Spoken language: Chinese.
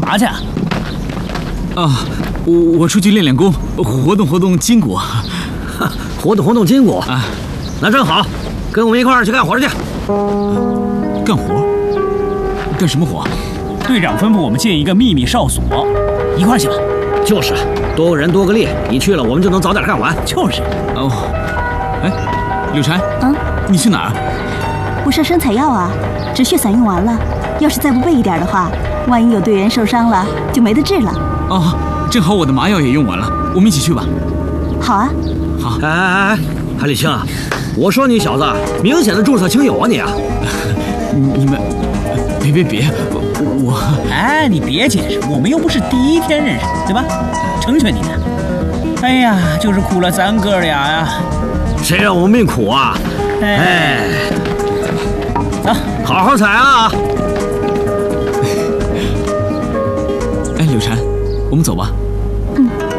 干嘛去啊？ 啊，我出去练练功，活动活动筋骨。 活动活动筋骨啊， 那正好，跟我们一块儿去干活去。 干活？干什么活？ 队长吩咐我们建一个秘密哨所，一块儿去吧。 就是，多个人多个力，你去了我们就能早点干完。 就是。 哦，哎，柳婵，你去哪儿？ 我上山采药啊，止血散用完了，要是再不备一点的话，万一有队员受伤了，就没得治了。 哦，正好我的麻药也用完了，我们一起去吧。 好啊。 好。 哎，海里青，我说你小子明显的注册亲友啊你啊！ 你们别，我哎，你别解释，我们又不是第一天认识，对吧？成全你的。哎呀，就是苦了咱哥俩呀。 谁让我们命苦啊？哎， 走， 好好采啊！ 哎，柳婵，我们走吧。